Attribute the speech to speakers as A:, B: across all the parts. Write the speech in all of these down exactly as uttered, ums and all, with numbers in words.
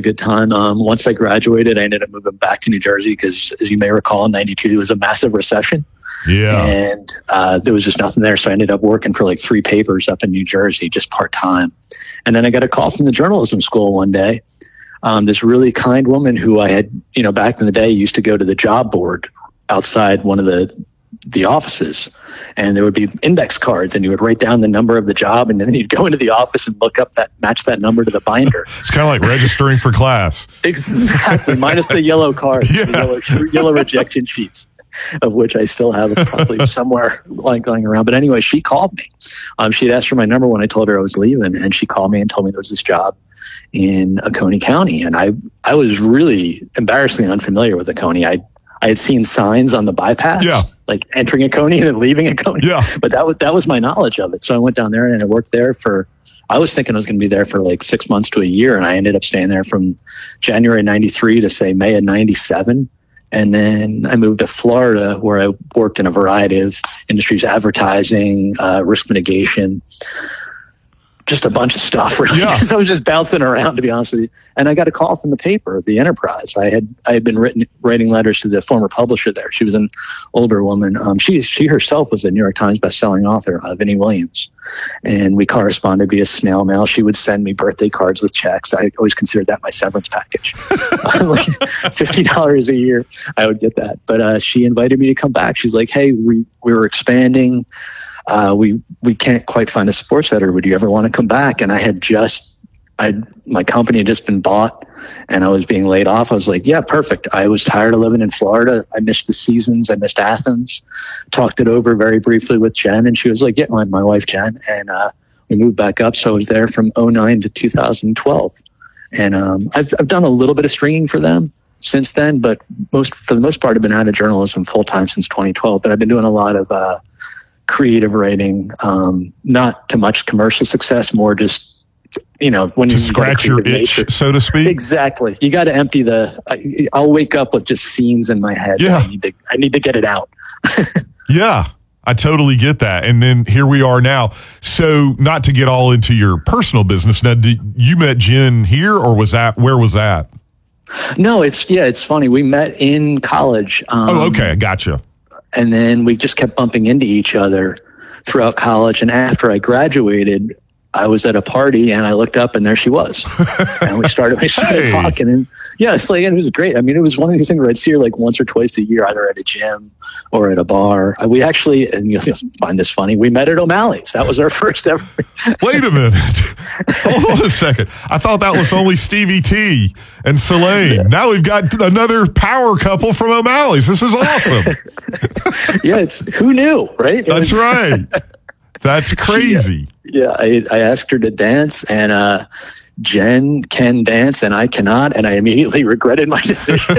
A: good time. Um, once I graduated, I ended up moving back to New Jersey because, as you may recall, in ninety-two, there was a massive recession.
B: Yeah.
A: And uh, there was just nothing there. So I ended up working for like three papers up in New Jersey, just part-time. And then I got a call from the journalism school one day. Um, this really kind woman who I had, you know, back in the day used to go to the job board outside one of the the offices, and there would be index cards, and you would write down the number of the job, and then you'd go into the office and look up that, match that number to the binder.
B: It's kind of like registering for class.
A: Exactly, minus the yellow cards,
B: Yeah.
A: the yellow, yellow rejection sheets, of which I still have probably somewhere like going around. But anyway, she called me. Um, she'd asked for my number when I told her I was leaving, and she called me and told me there was this job in Oconee County, and I I was really embarrassingly unfamiliar with Oconee. I I had seen signs on the bypass,
B: Yeah.
A: like entering Oconee and then leaving Oconee.
B: Yeah.
A: But that was that was my knowledge of it. So I went down there and I worked there for. I was thinking I was going to be there for like six months to a year, and I ended up staying there from January ninety-three to say May of ninety-seven. And then I moved to Florida, where I worked in a variety of industries: advertising, uh, risk mitigation. Just a bunch of stuff, really.
B: Yeah.
A: So I was just bouncing around, to be honest with you. And I got a call from the paper, the Enterprise. I had I had been written, writing letters to the former publisher there. She was an older woman. Um, she she herself was a New York Times bestselling author, uh, Vinnie Williams, and we corresponded via snail mail. She would send me birthday cards with checks. I always considered that my severance package. Like fifty dollars a year, I would get that. But uh, she invited me to come back. She's like, "Hey, we we were expanding." Uh, we we can't quite find a sports editor. Would you ever want to come back? And I had just, I my company had just been bought, and I was being laid off. I was like, yeah, perfect. I was tired of living in Florida. I missed the seasons. I missed Athens. Talked it over very briefly with Jen, and she was like, yeah, my, my wife Jen, and uh, we moved back up. So I was there from oh nine to two thousand twelve, and um, I've I've done a little bit of stringing for them since then, but most for the most part, I've been out of journalism full time since twenty twelve. But I've been doing a lot of uh, creative writing, um, not to much commercial success, more just, you know, when
B: to
A: you
B: scratch your itch, nature. So to speak.
A: Exactly. You got to empty the, I, I'll wake up with just scenes in my head.
B: Yeah.
A: I need to, I need to get it out.
B: Yeah, I totally get that. And then here we are now. So not to get all into your personal business. Now, did you met Jen here, or was that, where was that?
A: No, it's, yeah, it's funny. We met in college. Um,
B: oh, okay. Gotcha.
A: And then we just kept bumping into each other throughout college. And after I graduated, I was at a party and I looked up and there she was. And we started, we started
B: Hey. talking.
A: And yeah, it's like, and it was great. I mean, it was one of these things where I'd see her like once or twice a year, either at a gym or at a bar. We actually, and you'll find this funny, we met at O'Malley's. That was our first ever.
B: Wait a minute. Hold on a second. I thought that was only Stevie T and Selene. Yeah. Now we've got another power couple from O'Malley's. This is awesome.
A: Yeah, it's who knew, right? It
B: That's
A: was,
B: right. That's crazy.
A: She, yeah, I, I asked her to dance, and uh, Jen can dance, and I cannot, and I immediately regretted my decision.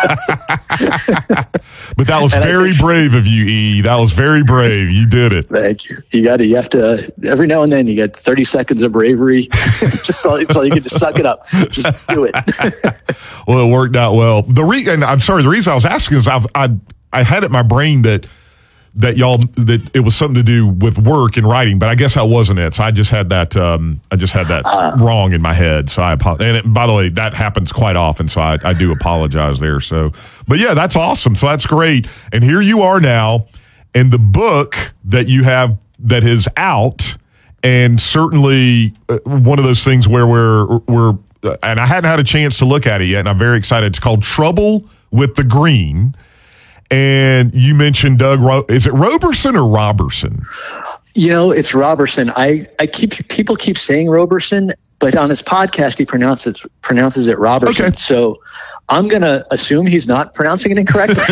B: But that was and very think, brave of you, E. That was very brave. You did it.
A: Thank you. You got to. You have to. Every now and then, you get thirty seconds of bravery, just so, so you can just suck it up. Just do it.
B: Well, it worked out well. The re- and I'm sorry. The reason I was asking is I've I I had it in my brain that. that y'all, that it was something to do with work and writing, but I guess that wasn't it. So I just had that, um, I just had that uh, wrong in my head. So I apologize. And it, by the way, that happens quite often. So I, I do apologize there. So, but yeah, that's awesome. So that's great. And here you are now, and the book that you have that is out, and certainly one of those things where we're, we're, and I hadn't had a chance to look at it yet, and I'm very excited. It's called Trouble with the Green. And you mentioned Doug, Ro- is it Roberson or Roberson?
A: You know, it's Roberson. I, I keep, people keep saying Roberson, but on his podcast, he pronounces, pronounces it Roberson. Okay. So I'm going to assume he's not pronouncing it incorrectly.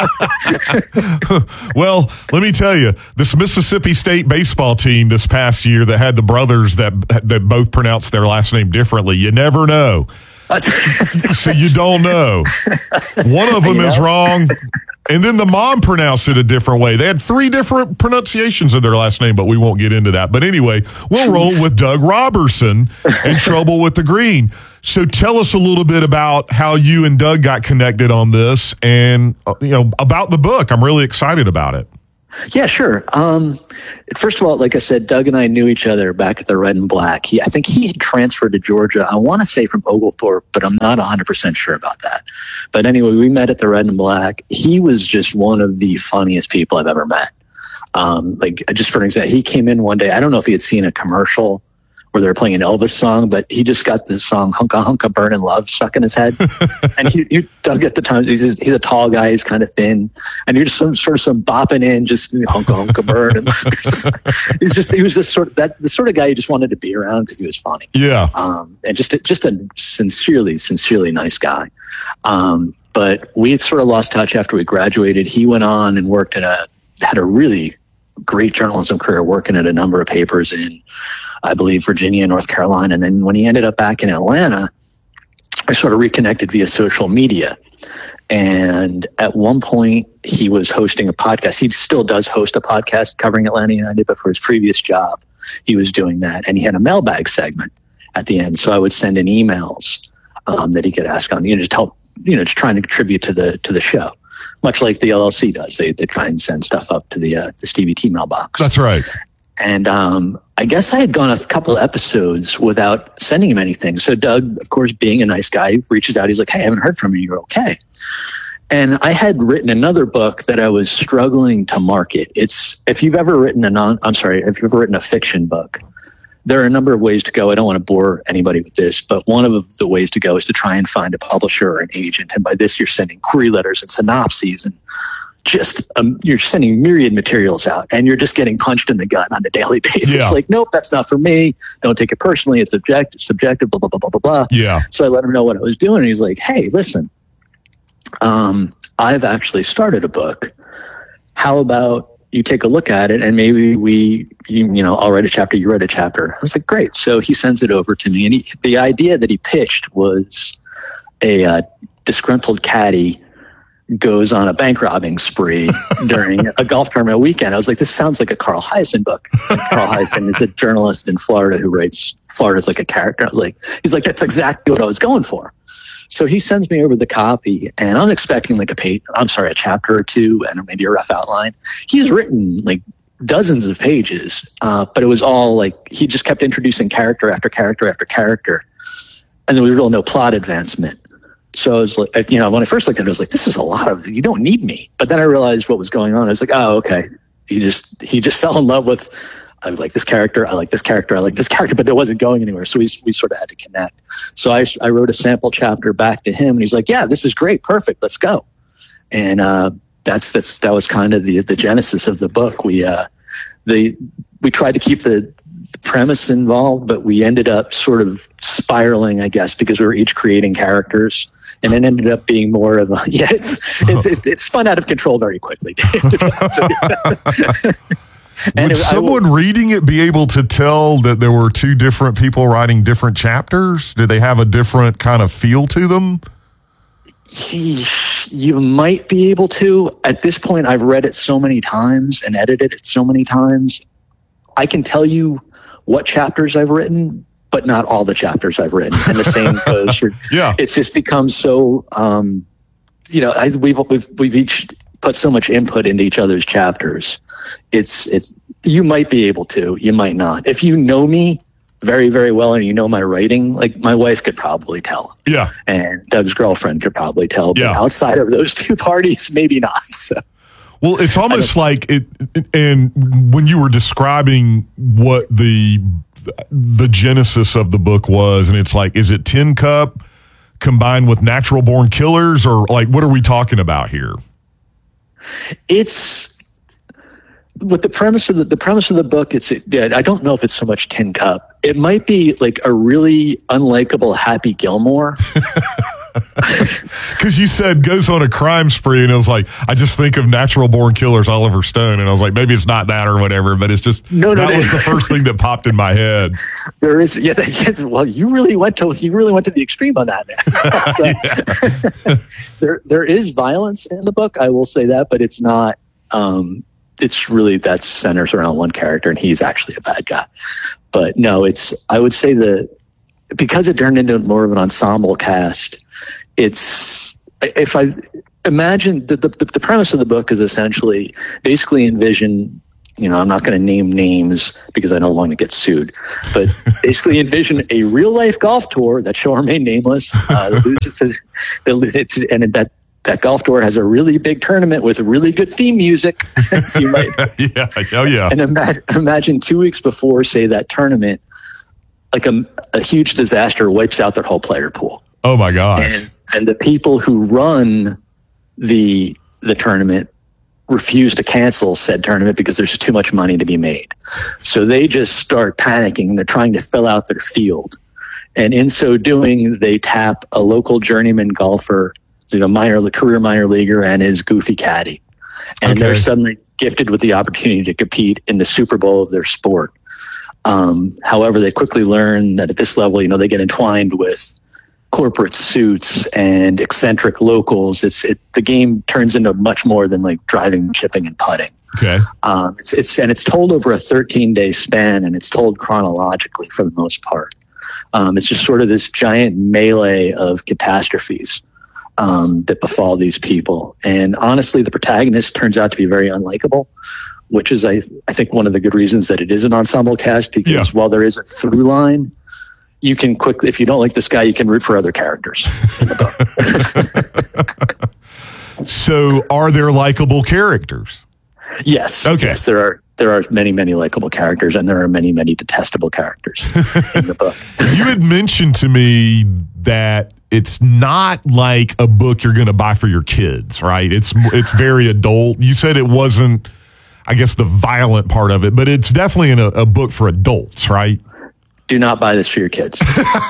B: Well, let me tell you, this Mississippi State baseball team this past year that had the brothers that, that both pronounced their last name differently, you never know. So you don't know. One of them you know? is wrong. And then the mom pronounced it a different way. They had three different pronunciations of their last name, but we won't get into that. But anyway, we'll roll with Doug Roberson and Trouble with the Green. So tell us a little bit about how you and Doug got connected on this, and you know about the book. I'm really excited about it.
A: Yeah, sure. Um, first of all, like I said, Doug and I knew each other back at the Red and Black. He, I think he had transferred to Georgia. I want to say from Oglethorpe, but I'm not one hundred percent sure about that. But anyway, we met at the Red and Black. He was just one of the funniest people I've ever met. Um, like, just for an example, he came in one day. I don't know if he had seen a commercial where they were playing an Elvis song, but he just got this song "Hunka Hunka Burnin' Love" stuck in his head. And he, he Doug at the time, he's, just, he's a tall guy, he's kind of thin, and you're just some, sort of some bopping in, just you know, "Hunka Hunka Burnin'." He's just he was this sort of that the sort of guy you just wanted to be around because he was funny.
B: Yeah,
A: um, and just just a sincerely, sincerely nice guy. Um, but we had sort of lost touch after we graduated. He went on and worked in a had a really great journalism career, working at a number of papers in, I believe, Virginia, North Carolina. And then when he ended up back in Atlanta, I sort of reconnected via social media. And at one point, he was hosting a podcast. He still does host a podcast covering Atlanta United, but for his previous job, he was doing that. And he had a mailbag segment at the end. So I would send in emails um, that he could ask on, you know, just help, you know, just trying to contribute to the to the show. Much like the L L C does. They they try and send stuff up to the uh, the Stevie T mailbox.
B: That's right.
A: And um, I guess I had gone a couple of episodes without sending him anything. So Doug, of course, being a nice guy, reaches out. He's like, "Hey, I haven't heard from you. You're okay?" And I had written another book that I was struggling to market. It's if you've ever written a non, I'm sorry, if you've ever written a fiction book, there are a number of ways to go. I don't want to bore anybody with this, but one of the ways to go is to try and find a publisher or an agent. And by this, you're sending query letters and synopses and just um, you're sending myriad materials out, and you're just getting punched in the gut on a daily basis.
B: Yeah.
A: Like, nope, that's not for me. Don't take it personally. It's subjective, subjective, blah, blah, blah, blah, blah, blah.
B: Yeah.
A: So I let him know what I was doing. And he's like, "Hey, listen, um, I've actually started a book. How about you take a look at it, and maybe we, you, you know, I'll write a chapter, you write a chapter." I was like, "Great." So he sends it over to me, and he, the idea that he pitched was a uh, disgruntled caddy goes on a bank robbing spree during a golf tournament weekend. I was like, this sounds like a Carl Hiaasen book. And Carl Hiaasen is a journalist in Florida who writes Florida's like a character. I was like, he's like, that's exactly what I was going for. So he sends me over the copy, and I'm expecting like a page, I'm sorry, a chapter or two and maybe a rough outline. He's written like dozens of pages, uh, but it was all like, he just kept introducing character after character after character. And there was really no plot advancement. So I was like, you know, when I first looked at it, I was like, this is a lot of, you don't need me. But then I realized what was going on. I was like, oh, okay. He just, he just fell in love with, I was like this character, I like this character, I like this character, but it wasn't going anywhere. So we, we sort of had to connect. So I, I wrote a sample chapter back to him, and he's like, yeah, this is great. Perfect. Let's go. And, uh, that's, that's, that was kind of the, the genesis of the book. We, uh, the, we tried to keep the, the premise involved, but we ended up sort of spiraling, I guess, because we were each creating characters, and it ended up being more of a, yes, it's, it's, it's spun out of control very quickly.
B: Would
A: it,
B: someone
A: will,
B: reading it be able to tell that there were two different people writing different chapters? Did they have a different kind of feel to them?
A: You might be able to. At this point, I've read it so many times and edited it so many times. I can tell you what chapters I've written, but not all the chapters I've written. And the same goes for,
B: yeah.
A: It's just become so, um, you know, I, we've, we've, we've each put so much input into each other's chapters. It's, it's, you might be able to, you might not. If you know me very, very well and you know my writing, like my wife could probably tell.
B: Yeah.
A: And Doug's girlfriend could probably tell. But
B: yeah.
A: outside of those two parties, maybe not. So.
B: Well, it's almost like it, and when you were describing what the the genesis of the book was, and it's like, is it Tin Cup combined with Natural Born Killers, or like, what are we talking about here?
A: It's with the premise of the, the premise of the book. It's yeah, I don't know if it's so much Tin Cup. It might be like a really unlikable Happy Gilmore.
B: Because you said goes on a crime spree, and it was like, I just think of Natural Born Killers, Oliver Stone, and I was like, maybe it's not that or whatever, but it's just
A: no, no,
B: that
A: no.
B: was the first thing that popped in my head.
A: There is, yeah. Yes, well, you really went to you really went to the extreme on that, man. So, there, there is violence in the book. I will say that, but it's not. Um, it's really that centers around one character, and he's actually a bad guy. But no, it's. I would say that because it turned into more of an ensemble cast. It's if I imagine the, the the premise of the book is essentially basically envision. You know, I'm not going to name names because I don't want to get sued, but basically envision a real life golf tour that shall remain nameless. Uh, the, and that, that golf tour has a really big tournament with really good theme music. So you might,
B: yeah. Oh, yeah.
A: And imagine, imagine two weeks before, say, that tournament, like a, a huge disaster wipes out their whole player pool.
B: Oh, my gosh.
A: And, and the people who run the the tournament refuse to cancel said tournament because there's too much money to be made. So they just start panicking and they're trying to fill out their field. And in so doing, they tap a local journeyman golfer, you know, minor, career minor leaguer and his goofy caddy. And
B: Okay.
A: they're suddenly gifted with the opportunity to compete in the Super Bowl of their sport. Um, however, they quickly learn that at this level, you know, they get entwined with corporate suits and eccentric locals. It's it, the game turns into much more than like driving, chipping, and putting.
B: Okay.
A: Um, it's it's and it's told over a thirteen day span, and it's told chronologically for the most part. Um, it's just sort of this giant melee of catastrophes um, that befall these people. And honestly, the protagonist turns out to be very unlikable, which is I I think one of the good reasons that it is an ensemble cast, because
B: Yeah.
A: while there is a through line, you can quickly, if you don't like this guy, you can root for other characters in the book.
B: So are there likable characters?
A: Yes.
B: Okay.
A: Yes, there are there are many, many likable characters, and there are many, many detestable characters in the book.
B: You had mentioned to me that it's not like a book you're going to buy for your kids, right? It's it's very adult. You said it wasn't, I guess, the violent part of it, but it's definitely in a, a book for adults, right?
A: Do not buy this for your kids.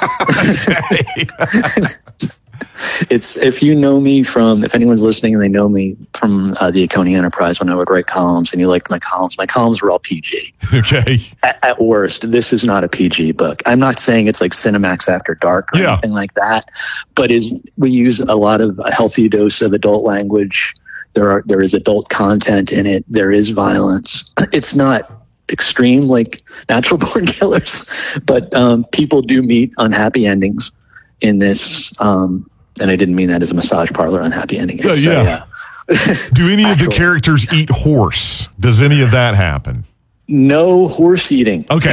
A: It's, if you know me from, if anyone's listening and they know me from uh, the Oconee Enterprise when I would write columns and you liked my columns, my columns were all P G.
B: Okay.
A: At, at worst, this is not a P G book. I'm not saying it's like Cinemax After Dark or
B: Yeah.
A: anything like that, but is we use a lot of a healthy dose of adult language. There are there is adult content in it. There is violence. It's not extreme like Natural Born Killers, but um, people do meet unhappy endings in this. Um, and I didn't mean that as a massage parlor unhappy ending.
B: Yeah,
A: It's,
B: yeah.
A: uh,
B: Do any of the
A: Actual-
B: characters eat horse? Does any of that happen?
A: no horse eating.
B: Okay.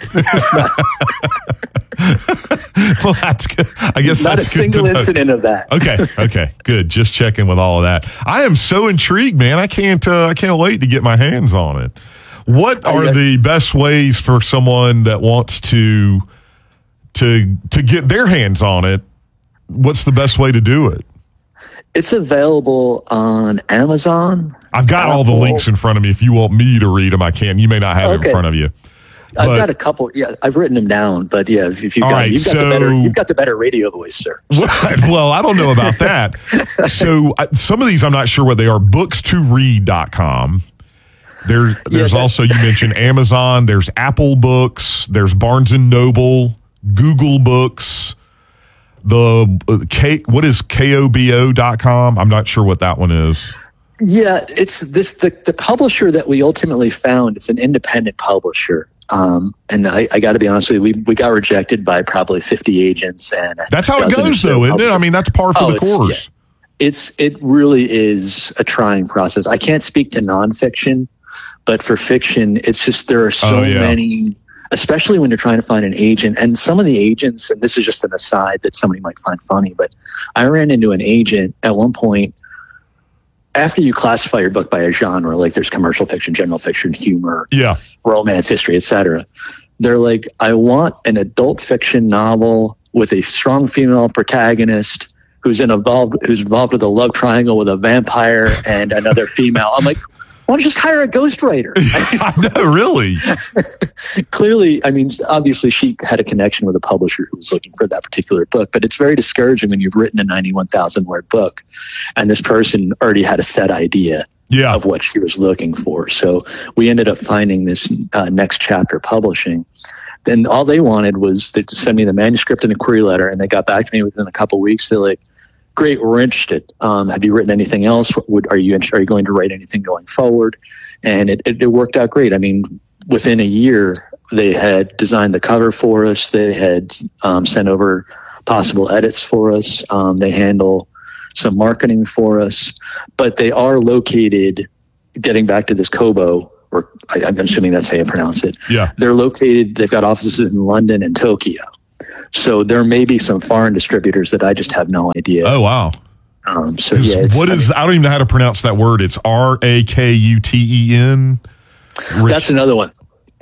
B: Well, that's good. I guess
A: Not a
B: that's good
A: single
B: to know.
A: incident of that.
B: Okay, okay, good. Just checking with all of that. I am so intrigued, man. I can't. Uh, I can't wait to get my hands on it. What are
A: yeah.
B: the best ways for someone that wants to to to get their hands on it? What's the best way to do it?
A: It's available on Amazon.
B: I've got all the
A: Apple.
B: links in front of me. If you want me to read them, I can. You may not have it
A: Okay.
B: in front of you.
A: I've
B: But-
A: got a couple. Yeah, I've written them down. But yeah, if, if you've
B: All
A: got,
B: right,
A: you've got
B: so-
A: the better, you've got the better radio voice, sir.
B: Well, I don't know about that. So uh, some of these I'm not sure what they are. books to read dot com. There, there's
A: that-
B: also, you mentioned Amazon. There's Apple Books. There's Barnes and Noble, Google Books. The uh, K, what is kobo dot com? I'm not sure what that one is.
A: Yeah, it's this the, the publisher that we ultimately found. It's an independent publisher, um, and I, I got to be honest with you, we we got rejected by probably fifty agents, and
B: That's how it
A: dozens
B: goes,
A: of
B: though, isn't it?
A: publishers.
B: I mean, that's par for
A: Oh,
B: the
A: it's-
B: course.
A: It's it really is a trying process. I can't speak to nonfiction, but for fiction, it's just there are so
B: Oh, yeah.
A: many, especially when you're trying to find an agent. And some of the agents, and this is just an aside that somebody might find funny, but I ran into an agent at one point. After you classify your book by a genre, like there's commercial fiction, general fiction, humor,
B: Yeah.
A: romance, history, et cetera. They're like, I want an adult fiction novel with a strong female protagonist who's in involved who's involved with a love triangle with a vampire and another female. I'm like, why don't you just hire a ghostwriter?
B: I know, really.
A: Clearly, I mean, obviously she had a connection with a publisher who was looking for that particular book, but it's very discouraging when you've written a ninety-one thousand word book and this person already had a set idea
B: Yeah.
A: of what she was looking for. So we ended up finding this uh, Next Chapter Publishing. Then all they wanted was to send me the manuscript and a query letter, and they got back to me within a couple of weeks. They're like, "Great, we're interested. Um, have you written anything else? Would, are you are you going to write anything going forward?" And it, it, it worked out great. I mean, within a year, they had designed the cover for us. They had um, sent over possible edits for us. Um, they handle some marketing for us, but they are located, getting back to this Kobo, or I, I'm assuming that's how you pronounce it.
B: Yeah.
A: They're located, they've got offices in London and Tokyo. So there may be some foreign distributors that I just have no idea.
B: Oh, wow.
A: Um, so yeah, it's,
B: what is, I, mean, I don't even know how to pronounce that word. It's R A K U T E N.
A: That's another one.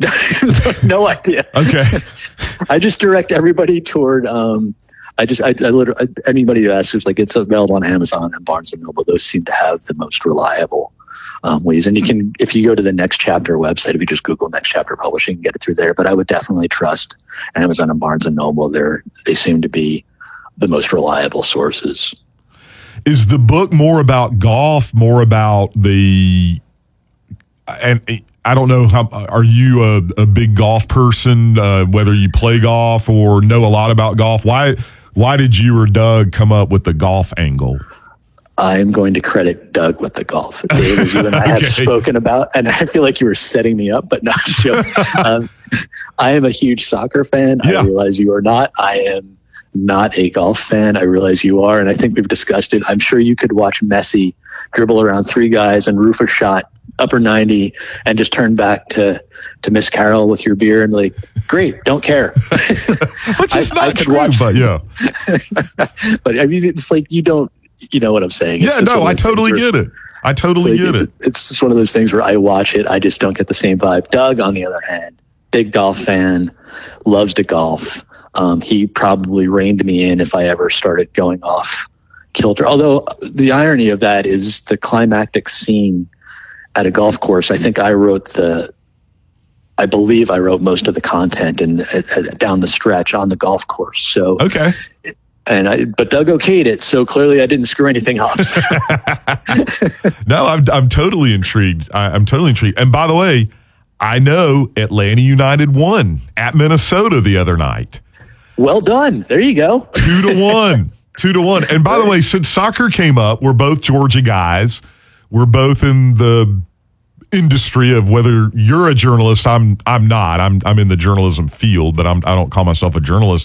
A: No idea.
B: Okay.
A: I just direct everybody toward, um, I just, I, I literally, anybody who asks, who's like, it's available on Amazon and Barnes and Noble. Those seem to have the most reliable um, ways. And you can, if you go to the Next Chapter website, if you just Google Next Chapter Publishing, you can get it through there. But I would definitely trust Amazon and Barnes and Noble. They're, they seem to be the most reliable sources.
B: Is the book more about golf, more about the, and I don't know how, are you a, a big golf person, uh, whether you play golf or know a lot about golf? Why, why did you or Doug come up with the golf angle?
A: I'm going to credit Doug with the golf. Dave, as you and I have
B: Okay.
A: spoken about, and I feel like you were setting me up, but not joke. um, I am a huge soccer fan.
B: Yeah.
A: I realize you are not. I am not a golf fan. I realize you are, and I think we've discussed it. I'm sure you could watch Messi dribble around three guys and roof a shot upper ninety and just turn back to to Miss Carroll with your beer and like, great, don't care.
B: Which is
A: I-
B: not
A: I could
B: true,
A: watch-
B: but yeah.
A: But I mean, it's like you don't, you know what I'm saying. It's
B: Yeah,
A: just
B: no,
A: one
B: I
A: of those
B: totally
A: things where-
B: get it. I totally
A: Like,
B: get it.
A: It's just one of those things where I watch it, I just don't get the same vibe. Doug, on the other hand, big golf fan, loves to golf. Um, he probably reined me in if I ever started going off kilter. Although the irony of that is the climactic scene at a golf course. I think I wrote the, I believe I wrote most of the content and uh, uh, down the stretch on the golf course. So
B: Okay.
A: and I, but Doug okayed it, so clearly I didn't screw anything up.
B: No, I'm I'm totally intrigued. I, I'm totally intrigued. And by the way, I know Atlanta United won at Minnesota the other night,
A: Well done. There you go.
B: two to one, two to one. And by the way, since soccer came up, we're both Georgia guys. We're both in the industry of whether you're a journalist. I'm I'm not. I'm I'm in the journalism field, but I'm I don't call myself a journalist.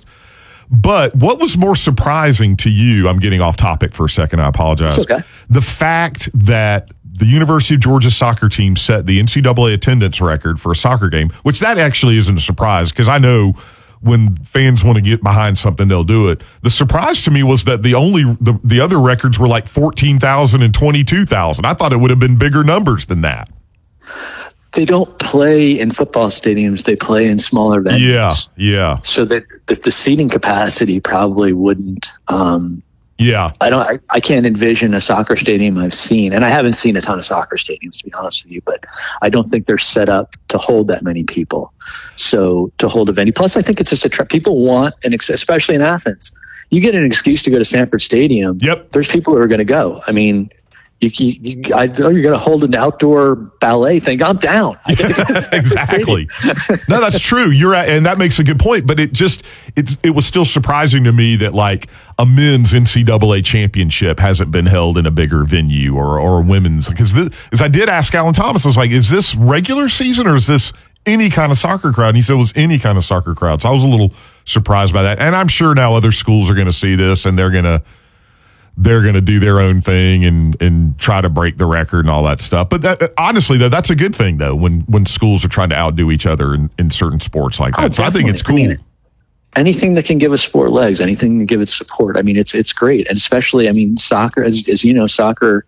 B: But what was more surprising to you? I'm getting off topic for a second. I apologize.
A: It's okay.
B: The fact that the University of Georgia soccer team set the N C double A attendance record for a soccer game, which that actually isn't a surprise because I know when fans want to get behind something, they'll do it. The surprise to me was that the only the, the other records were like fourteen thousand and twenty-two thousand. I thought it would have been bigger numbers than that.
A: They don't play in football stadiums. They play in smaller venues.
B: Yeah, yeah,
A: So that the, the seating capacity probably wouldn't. Um,
B: yeah.
A: I don't. I, I can't envision a soccer stadium I've seen, and I haven't seen a ton of soccer stadiums to be honest with you. But I don't think they're set up to hold that many people. So to hold a venue, plus I think it's just a tra- people want an ex- especially in Athens. You get an excuse to go to Sanford Stadium.
B: Yep.
A: There's people who are going to go. I mean. You, you, you, I, oh, you're going to hold an outdoor ballet thing. I'm down. I get to go to Sanford
B: Exactly.
A: Stadium.
B: No, that's true. You're at, and that makes a good point. But it just it's it was still surprising to me that like a men's N C double A championship hasn't been held in a bigger venue or or a women's because as I did ask Alan Thomas, I was like, is this regular season or is this any kind of soccer crowd? And he said it was any kind of soccer crowd. So I was a little surprised by that. And I'm sure now other schools are going to see this and they're going to. They're going to do their own thing and, and try to break the record and all that stuff. But that, honestly, though, that's a good thing, though, when, when schools are trying to outdo each other in, in certain sports like that.
A: Oh,
B: so I think it's cool.
A: definitely. I mean, anything that can give a sport legs, anything to give it support. I mean, it's it's great. And especially, I mean, soccer, as, as you know, soccer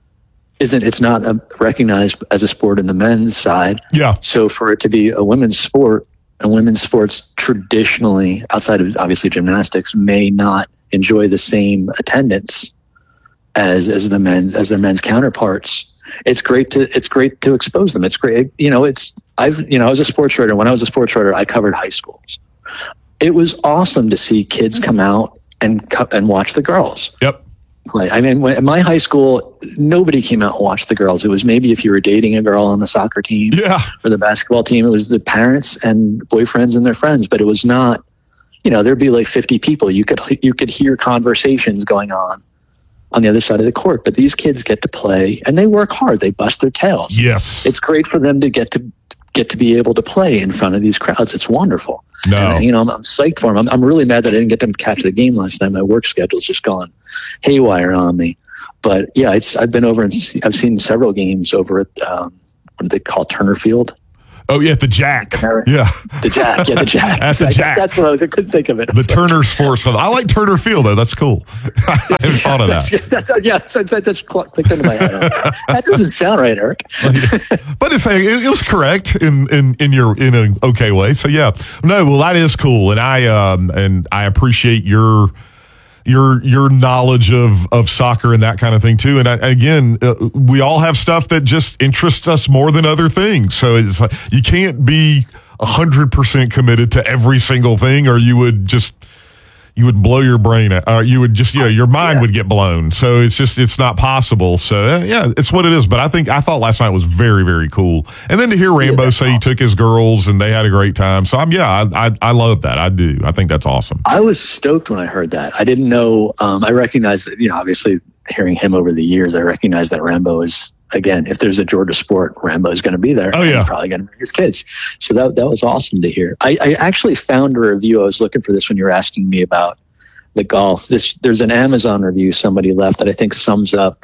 A: isn't, it's not a, recognized as a sport in the men's side.
B: Yeah.
A: So for it to be a women's sport, and women's sports traditionally, outside of obviously gymnastics, may not enjoy the same attendance as as the men as their men's counterparts. It's great to it's great to expose them. It's great, you know. It's I've you know I was a sports writer. When I was a sports writer, I covered high schools. It was awesome to see kids come out and co- and watch the girls
B: Yep.
A: play. I mean, when, in my high school, nobody came out and watched the girls. It was maybe if you were dating a girl on the soccer team
B: Yeah.
A: or the basketball team. It was the parents and boyfriends and their friends, but it was not. You know, there'd be like fifty people. You could you could hear conversations going on on the other side of the court. But these kids get to play, and they work hard. They bust their tails.
B: Yes.
A: It's great for them to get to get to be able to play in front of these crowds. It's wonderful.
B: No,
A: and, you know, I'm, I'm psyched for him. I'm, I'm really mad that I didn't get to catch the game last night. My work schedule's just gone haywire on me. But yeah, it's, I've been over and see, I've seen several games over at, um, what do they call Turner Field?
B: Oh, yeah, the Jack. Yeah.
A: The Jack. Yeah, the Jack.
B: That's the Jack.
A: That's what I, was, I couldn't think of it.
B: The Turner Sports Club. I like Turner Field, though. That's cool. I haven't
A: yeah,
B: thought of that.
A: That's, that's, yeah, so that just clicked into my head. That doesn't sound right, Eric.
B: But it's it, it was correct in, in, in your in an okay way. So, yeah. No, well, that is cool. And I um and I appreciate your your your knowledge of of soccer and that kind of thing too. And I, again, uh, we all have stuff that just interests us more than other things. So it's like you can't be a hundred percent committed to every single thing, or you would just you would blow your brain out, or you would just you know your mind yeah. would get blown. So it's just it's not possible. So uh, yeah, it's what it is. But I think I thought last night was very very cool. And then to hear Rambo yeah, say awesome. He took his girls and they had a great time. So I'm yeah I, I I love that. I do. I think that's awesome.
A: I was stoked when I heard that. I didn't know. Um, I recognized you know obviously hearing him over the years, I recognized that Rambo is. Again, if there's a Georgia sport, Rambo is going to be there.
B: Oh, yeah.
A: He's probably going to bring his kids. So that that was awesome to hear. I, I actually found a review. I was looking for this when you were asking me about the golf. This There's an Amazon review somebody left that I think sums up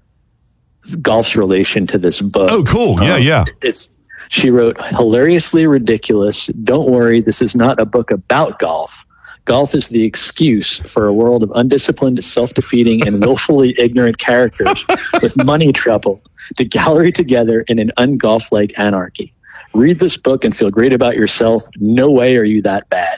A: golf's relation to this book.
B: Oh, cool. Yeah, um, yeah.
A: It's She wrote, hilariously ridiculous. Don't worry, this is not a book about golf. Golf is the excuse for a world of undisciplined, self-defeating, and willfully ignorant characters with money trouble to gallery together in an ungolf-like anarchy. Read this book and feel great about yourself. No way are you that bad.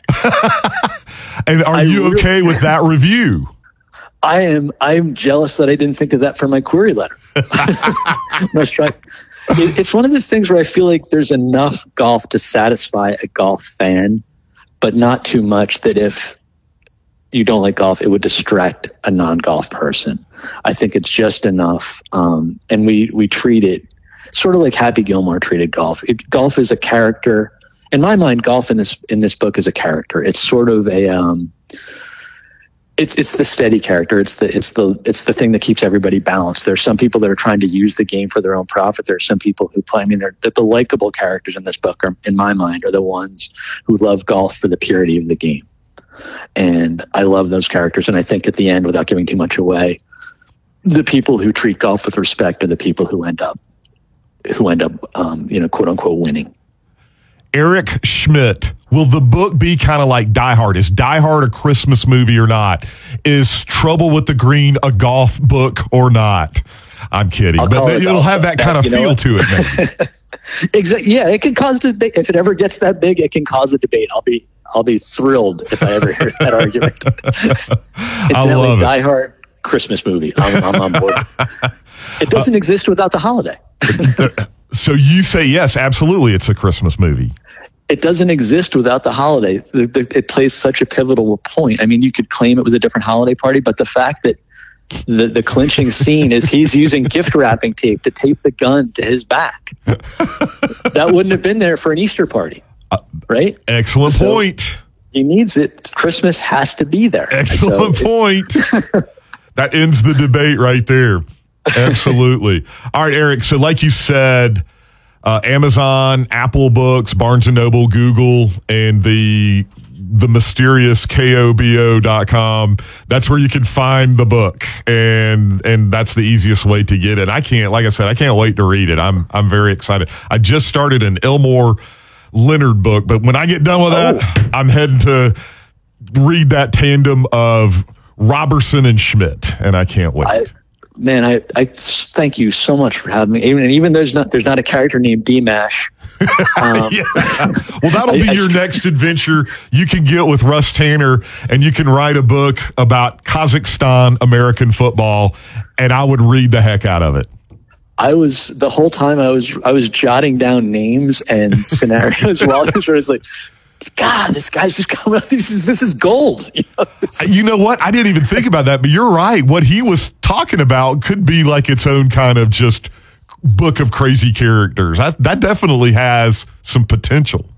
B: And are I you really, okay with that review?
A: I am. I'm jealous that I didn't think of that for my query letter. Must try. It, it's one of those things where I feel like there's enough golf to satisfy a golf fan, but not too much that if you don't like golf, it would distract a non-golf person. I think it's just enough. Um, and we, we treat it sort of like Happy Gilmore treated golf. It, golf is a character. In my mind, golf in this, in this book is a character. It's sort of a, um, it's, it's the steady character. It's the, it's the, it's the thing that keeps everybody balanced. There's some people that are trying to use the game for their own profit. There are some people who play, I mean, they're, that the likable characters in this book are, in my mind, are the ones who love golf for the purity of the game. And I love those characters. And I think at the end, without giving too much away, the people who treat golf with respect are the people who end up, who end up, um, you know, quote unquote winning.
B: Eric Schmidt, will the book be kind of like Die Hard? Is Die Hard a Christmas movie or not? Is Trouble with the Green a golf book or not? I'm kidding,
A: I'll
B: but
A: it
B: it'll have that, that kind of feel to it.
A: Exactly. Yeah, it can cause debate. If it ever gets that big, it can cause a debate. I'll be, I'll be thrilled if I ever hear that argument. It's a Die Hard Christmas movie. I'm, I'm on board. It doesn't uh, exist without the holiday.
B: So you say yes, absolutely. It's a Christmas movie.
A: It doesn't exist without the holiday. The, the, it plays such a pivotal point. I mean, you could claim it was a different holiday party, but the fact that the, the clinching scene is he's using gift wrapping tape to tape the gun to his back. That wouldn't have been there for an Easter party, right?
B: Uh, excellent so point.
A: He needs it. Christmas has to be there.
B: Excellent so point. It, that ends the debate right there. Absolutely. All right, Eric. So like you said, uh, Amazon, Apple Books, Barnes and Noble, Google, and the the mysterious K O B O dot com. That's where you can find the book. And and that's the easiest way to get it. I can't, like I said, I can't wait to read it. I'm I'm very excited. I just started an Elmore Leonard book, but when I get done with that, oh. I'm heading to read that tandem of Robertson and Schmidt, and I can't wait.
A: I, Man, I, I thank you so much for having me. Even even there's not there's not a character named D-Mash. Um,
B: yeah. Well, that'll be I, your I, next adventure. You can get with Russ Tanner, and you can write a book about Kazakhstan American football, and I would read the heck out of it.
A: I was the whole time I was I was jotting down names and scenarios while I was, I was like, God, this guy's just coming up. This is, this is gold. You know,
B: you know what? I didn't even think about that, but you're right. What he was talking about could be like its own kind of just book of crazy characters. I, that definitely has some potential.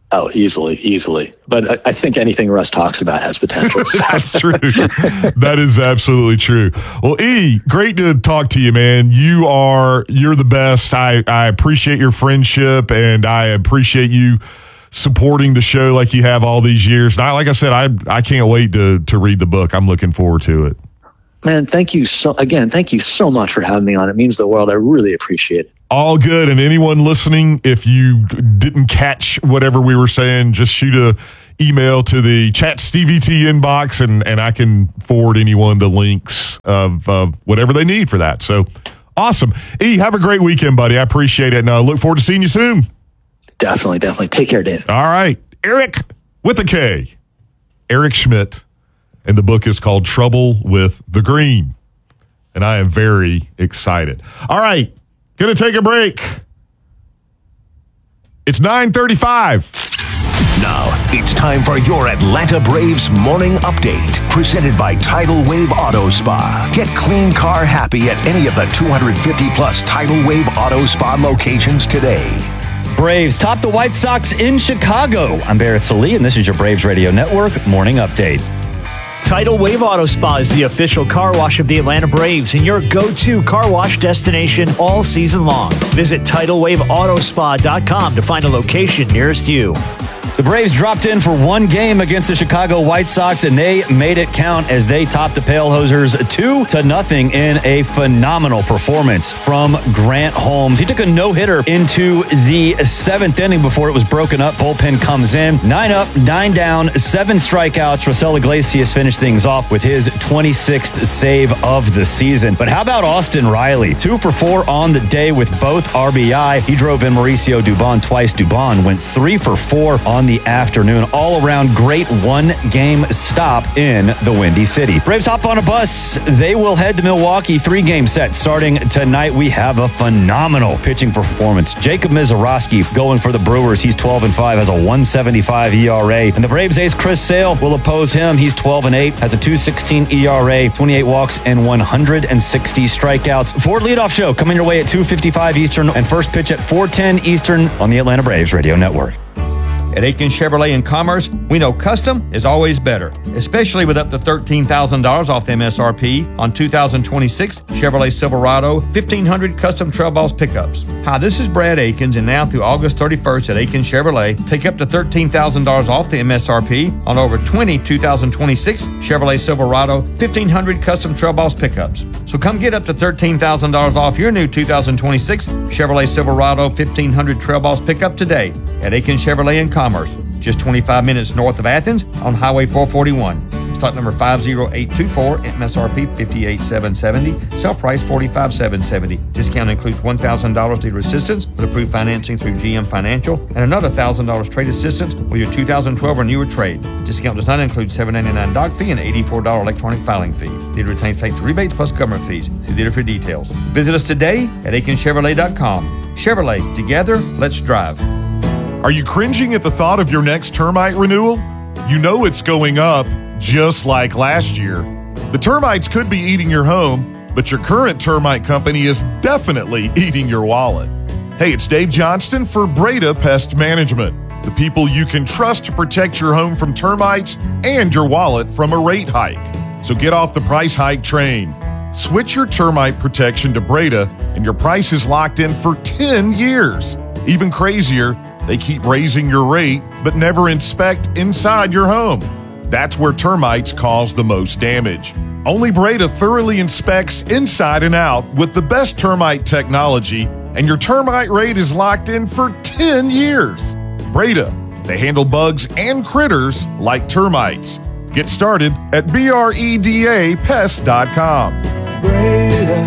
A: Oh, easily, easily. But I, I think anything Russ talks about has potential.
B: That's true. That is absolutely true. Well, E, great to talk to you, man. You are, you're the best. I, I appreciate your friendship, and I appreciate you supporting the show like you have all these years. And I, like I said, I, I can't wait to, to read the book. I'm looking forward to it.
A: Man, thank you so, again, thank you so much for having me on. It means the world. I really appreciate it.
B: All good. And anyone listening, if you didn't catch whatever we were saying, just shoot a email to the Chat Stevie T inbox, and, and I can forward anyone the links of uh, whatever they need for that. So awesome. E, have a great weekend, buddy. I appreciate it. And I look forward to seeing you soon.
A: Definitely, definitely. Take care, Dave.
B: All right. Eric with a K. Eric Schmidt. And the book is called Trouble with the Green. And I am very excited. All right. Going to take a break. It's nine thirty-five.
C: Now, it's time for your Atlanta Braves morning update. Presented by Tidal Wave Auto Spa. Get clean car happy at any of the two hundred fifty plus Tidal Wave Auto Spa locations today.
D: Braves top the White Sox in Chicago. I'm Barrett Salee, and this is your Braves Radio Network morning update.
E: Tidal Wave Auto Spa is the official car wash of the Atlanta Braves and your go-to car wash destination all season long. Visit tidal wave auto spa dot com to find a location nearest you.
D: The Braves dropped in for one game against the Chicago White Sox, and they made it count as they topped the Palehosers two to nothing in a phenomenal performance from Grant Holmes. He took a no-hitter into the seventh inning before it was broken up. Bullpen comes in. Nine up, nine down, seven strikeouts. Raisel Iglesias finished things off with his twenty-sixth save of the season. But how about Austin Riley? Two for four on the day with both R B I. He drove in Mauricio Dubon twice. Dubon went three for four on the afternoon. All around great one-game stop in the Windy City. Braves hop on a bus. They will head to Milwaukee. Three-game set starting tonight. We have a phenomenal pitching performance. Jacob Mizorowski going for the Brewers. He's twelve and five, has a one seventy-five E R A. And the Braves ace Chris Sale will oppose him. He's twelve and eight, has a two sixteen E R A, twenty-eight walks, and one hundred sixty strikeouts. Ford Leadoff Show coming your way at two fifty-five Eastern and first pitch at four ten Eastern on the Atlanta Braves Radio Network.
F: At Aiken Chevrolet in Commerce, we know custom is always better, especially with up to thirteen thousand dollars off the M S R P on two thousand twenty-six Chevrolet Silverado fifteen hundred custom Trail Boss pickups. Hi, this is Brad Aikens, and now through August thirty-first at Aiken Chevrolet, take up to thirteen thousand dollars off the M S R P on over twenty two thousand twenty-six Chevrolet Silverado fifteen hundred custom Trail Boss pickups. So come get up to thirteen thousand dollars off your new two thousand twenty-six Chevrolet Silverado fifteen hundred Trail Boss pickup today at Aiken Chevrolet in Commerce, just twenty-five minutes north of Athens on Highway four forty-one. Stock number five zero eight two four, M S R P fifty-eight thousand seven hundred seventy, sell price forty-five thousand seven hundred seventy. Discount includes one thousand dollars dealer assistance with approved financing through G M Financial and another one thousand dollars trade assistance with your two thousand twelve or newer trade. Discount does not include seven ninety-nine doc fee and eighty-four dollars electronic filing fee. Dealer retains factory rebates plus government fees. See dealer for details. Visit us today at aiken chevrolet dot com. Chevrolet, together, let's drive.
B: Are you cringing at the thought of your next termite renewal? You know it's going up, just like last year. The termites could be eating your home, but your current termite company is definitely eating your wallet. Hey, it's Dave Johnston for Breda Pest Management, the people you can trust to protect your home from termites and your wallet from a rate hike. So get off the price hike train. Switch your termite protection to Breda, and your price is locked in for ten years. Even crazier, they keep raising your rate, but never inspect inside your home. That's where termites cause the most damage. Only Breda thoroughly inspects inside and out with the best termite technology, and your termite rate is locked in for ten years. Breda, they handle bugs and critters like termites. Get started at breda pest dot com.
G: Breda,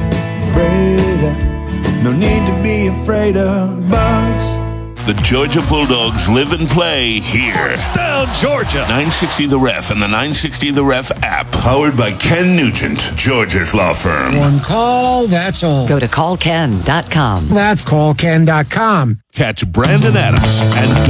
G: Breda, no need to be afraid of bugs.
H: The Georgia Bulldogs live and play here.
E: Down Georgia.
H: nine sixty The Ref and the nine sixty The Ref app. Powered by Ken Nugent, Georgia's law firm.
I: One call, that's all.
J: Go to call ken dot com.
I: That's call ken dot com.
H: Catch Brandon Adams and